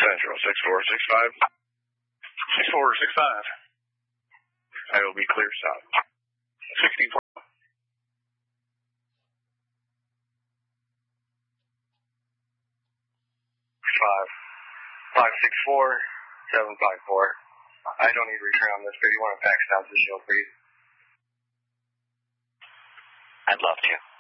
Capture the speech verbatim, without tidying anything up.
Central, six four six five. six four six five. I will be clear south. sixteen four. Five. Five six four seven five four. I don't need to return on this, but you want to fax down to the shield, please? I'd love to.